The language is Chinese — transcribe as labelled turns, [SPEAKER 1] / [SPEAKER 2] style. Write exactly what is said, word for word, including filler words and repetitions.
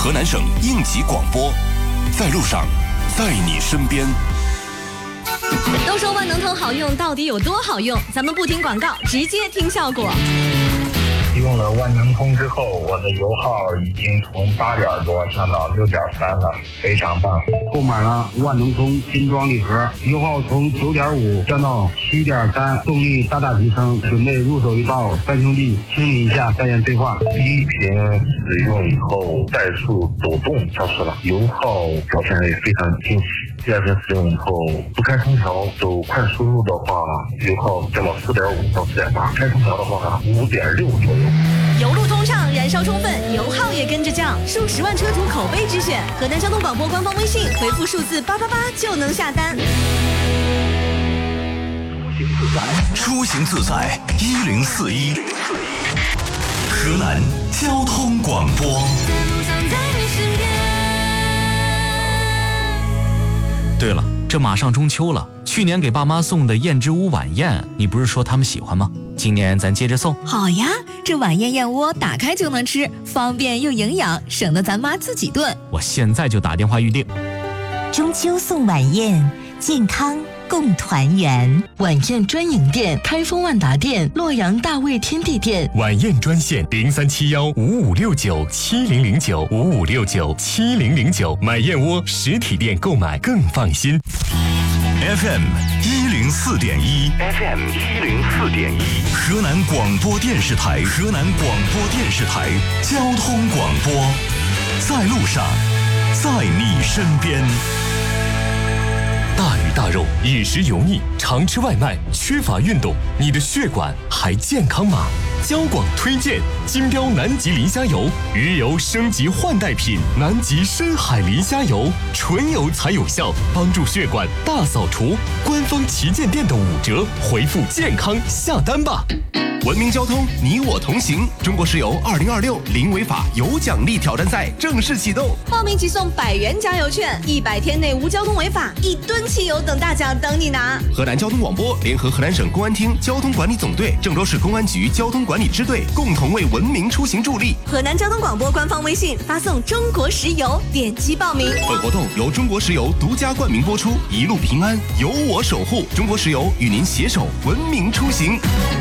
[SPEAKER 1] 河南省应急广播，在路上，在你身边。
[SPEAKER 2] 都说万能通好用，到底有多好用？咱们不听广告，直接听效果。
[SPEAKER 3] 用了万能通之后，我的油耗已经从八点多降到六点三了，非常棒。
[SPEAKER 4] 购买了万能通精装礼盒，油耗从九点五降到七点三，动力大大提升。准备入手一套三兄弟清理一下代言对话。
[SPEAKER 3] 第一瓶使用以后，怠速抖动消失了，油耗表现也非常惊喜。第二瓶使用以后，不开空调走快输入的话，油耗降到四点五到四点八，开空调的话五点六左右。
[SPEAKER 2] 油路通畅，燃烧充分，油耗也跟着降，数十万车主口碑之选。河南交通广播官方微信回复数字八八八就能下单。
[SPEAKER 1] 出行自在一零四一，河南交通广播。
[SPEAKER 5] 对了，这马上中秋了，去年给爸妈送的燕之屋晚宴，你不是说他们喜欢吗？今年咱接着送。
[SPEAKER 6] 好呀，这晚宴燕窝打开就能吃，方便又营养，省得咱妈自己炖。
[SPEAKER 5] 我现在就打电话预定。
[SPEAKER 7] 中秋送晚宴，健康共团圆。
[SPEAKER 8] 晚宴专营店：开封万达店、洛阳大卫天地店。
[SPEAKER 9] 晚宴专线：零三七幺五五六九七零零九五五六九七零零九。买燕窝实体店购买更放心。
[SPEAKER 1] F M 一零四点一 ，F M 一零四点一，河南广播电视台，河南广播电视台交通广播，在路上，在你身边。
[SPEAKER 9] 大鱼大肉，饮食油腻，常吃外卖，缺乏运动，你的血管还健康吗？交广推荐金标南极磷虾油，鱼油升级换代品，南极深海磷虾油，纯油才有效，帮助血管大扫除。官方旗舰店的五折，回复健康下单吧。
[SPEAKER 1] 文明交通，你我同行。中国石油二零二六零违法有奖励挑战赛正式启动，
[SPEAKER 2] 报名即送百元加油券，一百天内无交通违法，一吨汽油等大奖等你拿。
[SPEAKER 1] 河南交通广播联合河南省公安厅交通管理总队、郑州市公安局交通管理支队共同为文明出行助力。
[SPEAKER 2] 河南交通广播官方微信发送中国石油，点击报名。
[SPEAKER 1] 本活动由中国石油独家冠名播出，一路平安，有我守护。中国石油与您携手文明出行。